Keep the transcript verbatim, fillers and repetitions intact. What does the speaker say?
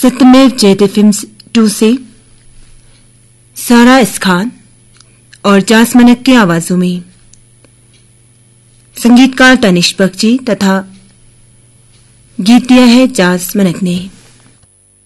सत्यमेव जयते film to से सारा इस खान और जास मनक की आवाजों में। संगीतकार तनिष्क बख्शी तथा गीत दिया है जास मनक ने।